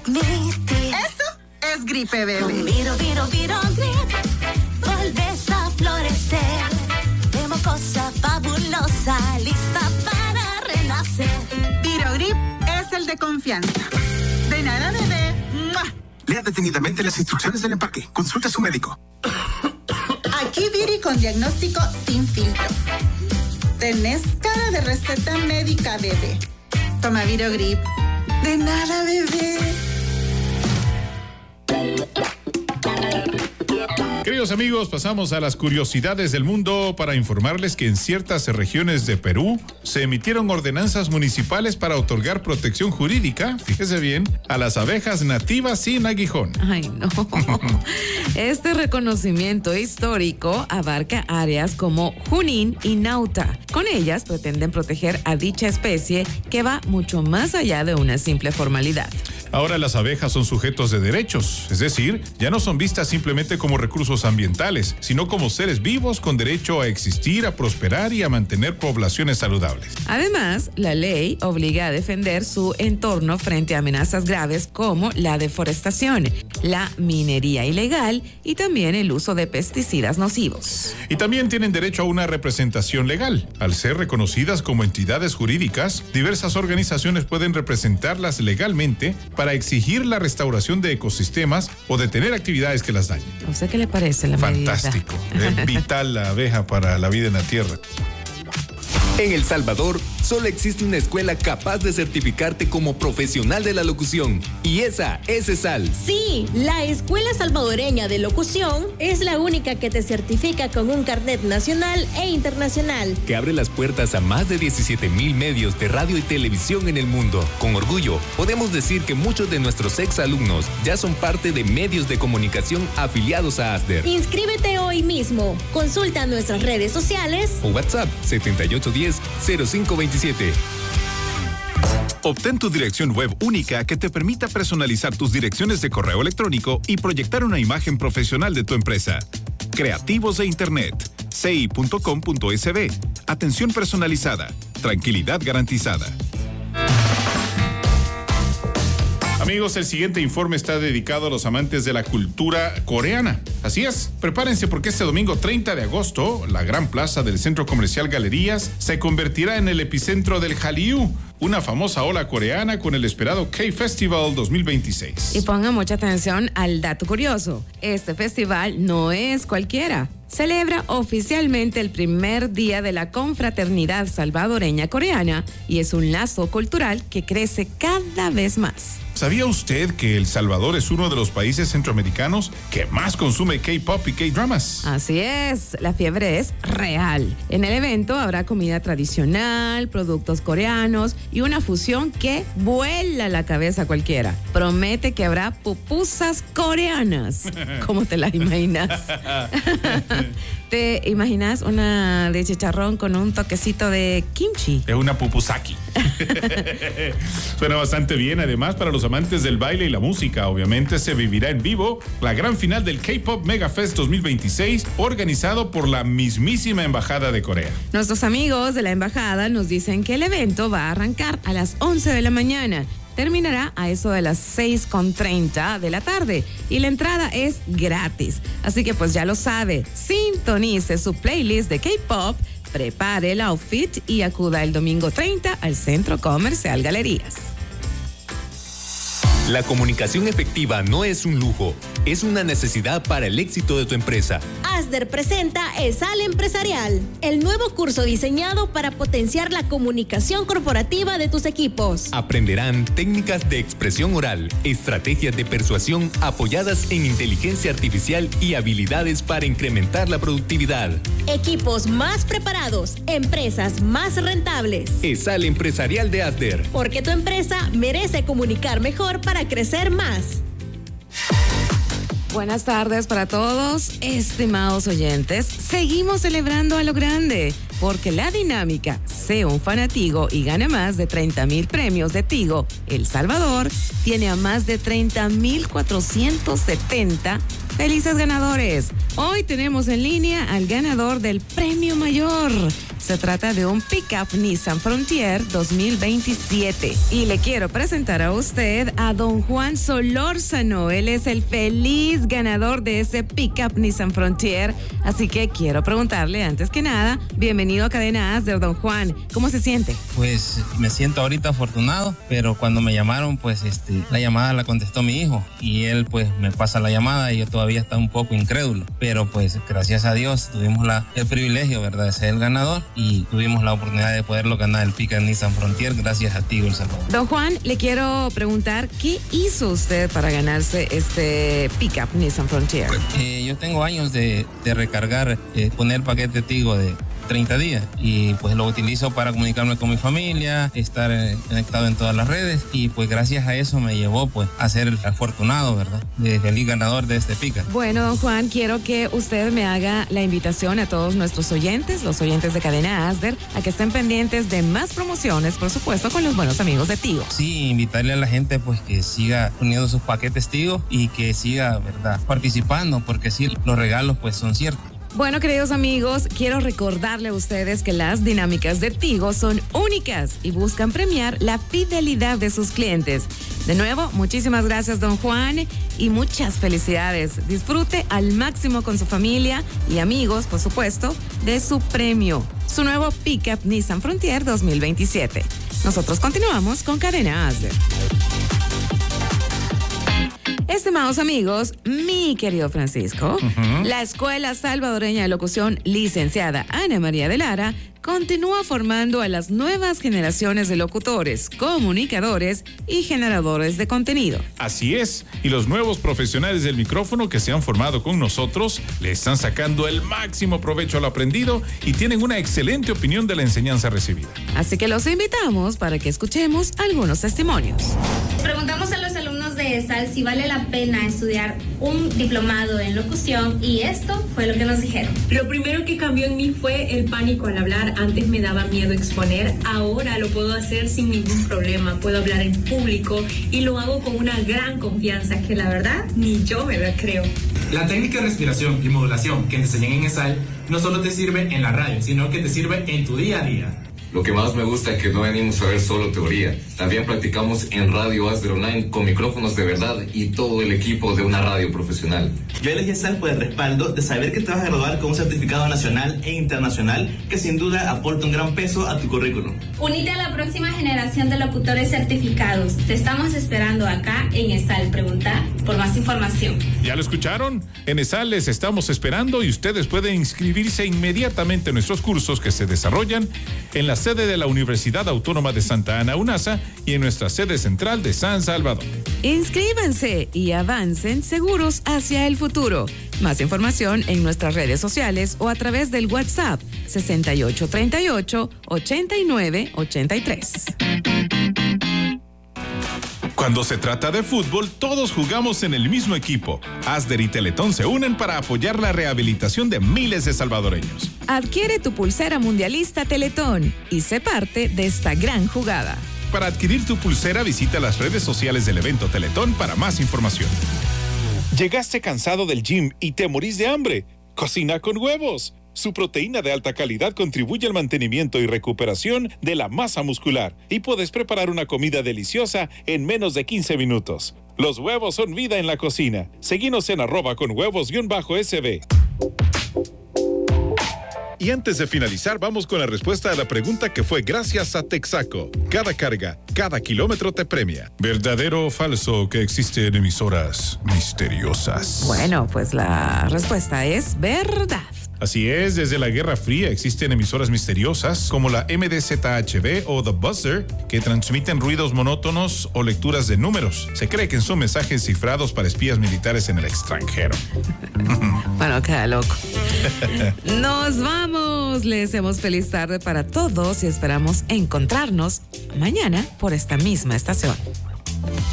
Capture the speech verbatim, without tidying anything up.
Eso es gripe, bebé. Con Viro, Viro, Viro Grip, volves a florecer. De mocosa fabulosa, lista para renacer. Viro Grip es el de confianza. De nada, bebé. ¡Mua! Lea detenidamente las instrucciones del empaque. Consulta a su médico. Aquí Viri con diagnóstico sin filtro. Tenés cara de receta médica, bebé. Toma Viro Grip. De nada, bebé. Queridos amigos, pasamos a las curiosidades del mundo para informarles que en ciertas regiones de Perú se emitieron ordenanzas municipales para otorgar protección jurídica, fíjese bien, a las abejas nativas sin aguijón. Ay, no. Este reconocimiento histórico abarca áreas como Junín y Nauta. Con ellas pretenden proteger a dicha especie que va mucho más allá de una simple formalidad. Ahora las abejas son sujetos de derechos, es decir, ya no son vistas simplemente como recursos ambientales, sino como seres vivos con derecho a existir, a prosperar y a mantener poblaciones saludables. Además, la ley obliga a defender su entorno frente a amenazas graves como la deforestación, la minería ilegal y también el uso de pesticidas nocivos. Y también tienen derecho a una representación legal. Al ser reconocidas como entidades jurídicas, diversas organizaciones pueden representarlas legalmente para exigir la restauración de ecosistemas o detener actividades que las dañen. ¿A usted qué le parece la medida? Fantástico. Es vital la abeja para la vida en la tierra. En El Salvador, solo existe una escuela capaz de certificarte como profesional de la locución. Y esa es ESAL. Sí, la Escuela Salvadoreña de Locución es la única que te certifica con un carnet nacional e internacional. Que abre las puertas a más de diecisiete mil medios de radio y televisión en el mundo. Con orgullo, podemos decir que muchos de nuestros exalumnos ya son parte de medios de comunicación afiliados a ASDER. Inscríbete hoy mismo. Consulta nuestras redes sociales o WhatsApp setenta y ocho diez cero cinco veintisiete. Obtén tu dirección web única que te permita personalizar tus direcciones de correo electrónico y proyectar una imagen profesional de tu empresa. Creativos de Internet, c i punto com punto s b. Atención personalizada, tranquilidad garantizada. Amigos, el siguiente informe está dedicado a los amantes de la cultura coreana. Así es, prepárense porque este domingo treinta de agosto, la gran plaza del Centro Comercial Galerías se convertirá en el epicentro del Hallyu, una famosa ola coreana con el esperado K-Festival dos mil veintiséis. Y pongan mucha atención al dato curioso. Este festival no es cualquiera. Celebra oficialmente el primer día de la confraternidad salvadoreña coreana y es un lazo cultural que crece cada vez más. ¿Sabía usted que El Salvador es uno de los países centroamericanos que más consume K-pop y K-dramas? Así es, la fiebre es real. En el evento habrá comida tradicional, productos coreanos y una fusión que vuela la cabeza a cualquiera. Promete que habrá pupusas coreanas. ¿Cómo te las imaginas? ¿Te imaginas una de chicharrón con un toquecito de kimchi? Es una pupusaki. Suena bastante bien. Además, para los amantes del baile y la música, obviamente se vivirá en vivo la gran final del K-Pop Mega Fest dos mil veintiséis, organizado por la mismísima Embajada de Corea. Nuestros amigos de la Embajada nos dicen que el evento va a arrancar a las once de la mañana. Terminará a eso de las seis con treinta de la tarde y la entrada es gratis. Así que pues ya lo sabe, sintonice su playlist de K-Pop, prepare el outfit y acuda el domingo treinta al Centro Comercial Galerías. La comunicación efectiva no es un lujo, es una necesidad para el éxito de tu empresa. ASDER presenta ESAL Empresarial, el nuevo curso diseñado para potenciar la comunicación corporativa de tus equipos. Aprenderán técnicas de expresión oral, estrategias de persuasión apoyadas en inteligencia artificial y habilidades para incrementar la productividad. Equipos más preparados, empresas más rentables. ESAL Empresarial de ASDER. Porque tu empresa merece comunicar mejor para crecer más. Buenas tardes para todos, estimados oyentes. Seguimos celebrando a lo grande, porque la dinámica Sé un Fanatigo y gana más de treinta mil premios de Tigo El Salvador tiene a más de treinta mil cuatrocientos setenta felices ganadores. Hoy tenemos en línea al ganador del premio mayor, Se trata de un pickup Nissan Frontier dos mil veintisiete. Y le quiero presentar a usted a don Juan Solórzano. Él es el feliz ganador de ese pickup Nissan Frontier. Así que quiero preguntarle, antes que nada, bienvenido a Cadena Asder, don Juan. ¿Cómo se siente? Pues me siento ahorita afortunado, pero cuando me llamaron, pues este, la llamada la contestó mi hijo y él pues me pasa la llamada y yo todavía estaba un poco incrédulo. Pero pues gracias a Dios tuvimos la, el privilegio, ¿verdad?, de ser el ganador y tuvimos la oportunidad de poderlo ganar el pickup Nissan Frontier gracias a ti, El Salvador. Don Juan, le quiero preguntar, ¿qué hizo usted para ganarse este pickup Nissan Frontier? Eh, yo tengo años de, de recargar, eh, poner paquete Tigo de treinta días y pues lo utilizo para comunicarme con mi familia, estar eh, conectado en todas las redes y pues gracias a eso me llevó pues a ser el afortunado, ¿verdad?, de feliz ganador de este pickup. Bueno, don Juan, quiero que usted me haga la invitación a todos nuestros oyentes, los oyentes de Cadena Asder, a que estén pendientes de más promociones, por supuesto, con los buenos amigos de Tigo. Sí, invitarle a la gente pues que siga poniendo sus paquetes Tigo y que siga, ¿verdad?, participando, porque sí, los regalos pues son ciertos. Bueno, queridos amigos, quiero recordarle a ustedes que las dinámicas de Tigo son únicas y buscan premiar la fidelidad de sus clientes. De nuevo, muchísimas gracias, don Juan, y muchas felicidades. Disfrute al máximo con su familia y amigos, por supuesto, de su premio, su nuevo pickup Nissan Frontier dos mil veintisiete. Nosotros continuamos con Cadena Asder. Estimados amigos, mi querido Francisco, uh-huh. La Escuela Salvadoreña de Locución, licenciada Ana María de Lara, continúa formando a las nuevas generaciones de locutores, comunicadores y generadores de contenido. Así es, y los nuevos profesionales del micrófono que se han formado con nosotros le están sacando el máximo provecho a lo aprendido y tienen una excelente opinión de la enseñanza recibida. Así que los invitamos para que escuchemos algunos testimonios. Preguntamos a los alumnos de ESAL si vale la pena estudiar un diplomado en locución y esto fue lo que nos dijeron. Lo primero que cambió en mí fue el pánico al hablar. Antes me daba miedo exponer, ahora lo puedo hacer sin ningún problema. Puedo hablar en público y lo hago con una gran confianza que la verdad ni yo me la creo. La técnica de respiración y modulación que te enseñan en ESAL no solo te sirve en la radio, sino que te sirve en tu día a día. Lo que más me gusta es que no venimos a ver solo teoría. También practicamos en Radio Asder Online con micrófonos de verdad y todo el equipo de una radio profesional. Yo elegí ESAL por el respaldo de saber que te vas a graduar con un certificado nacional e internacional que sin duda aporta un gran peso a tu currículum. Unite a la próxima generación de locutores certificados. Te estamos esperando acá en ESAL. Pregunta por más información. ¿Ya lo escucharon? En ESAL les estamos esperando y ustedes pueden inscribirse inmediatamente en nuestros cursos que se desarrollan en la sede de la Universidad Autónoma de Santa Ana, UNASA, y en nuestra sede central de San Salvador. Inscríbanse y avancen seguros hacia el futuro. Más información en nuestras redes sociales o a través del WhatsApp sesenta y ocho treinta y ocho, ochenta y nueve ochenta y tres. Cuando se trata de fútbol, todos jugamos en el mismo equipo. Asder y Teletón se unen para apoyar la rehabilitación de miles de salvadoreños. Adquiere tu pulsera mundialista Teletón y sé parte de esta gran jugada. Para adquirir tu pulsera, visita las redes sociales del evento Teletón para más información. ¿Llegaste cansado del gym y te morís de hambre? Cocina con Huevos. Su proteína de alta calidad contribuye al mantenimiento y recuperación de la masa muscular y puedes preparar una comida deliciosa en menos de quince minutos. Los huevos son vida en la cocina. Seguinos en arroba con huevos-sb. Y antes de finalizar, vamos con la respuesta a la pregunta que fue gracias a Texaco. Cada carga, cada kilómetro te premia. ¿Verdadero o falso que existen emisoras misteriosas? Bueno, pues la respuesta es verdad. Así es, desde la Guerra Fría existen emisoras misteriosas como la M D Z H B o The Buzzer que transmiten ruidos monótonos o lecturas de números. Se cree que son mensajes cifrados para espías militares en el extranjero. Bueno, queda loco. Nos vamos. Les deseamos feliz tarde para todos y esperamos encontrarnos mañana por esta misma estación.